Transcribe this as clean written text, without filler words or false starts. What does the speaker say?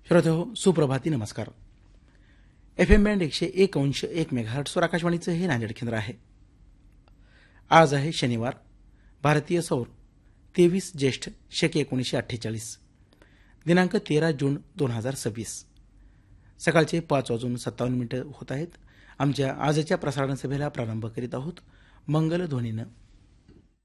श्रोतेहो, सुप्रभाती. नमस्कार. FM band 101.1 मेगाहर्ट्झवर आकाशवाणीचं हे नांदेड केंद्र आहे. आज आहे शनिवार, भारतीय सौर 23 ज्येष्ठ शके 1948, दिनांक 13 जून 2026. सकाळचे 5:57 होत आहेत. आमच्या आजच्या प्रसारण सभेला प्रारंभ करीत आहोत मंगलध्वनीनं.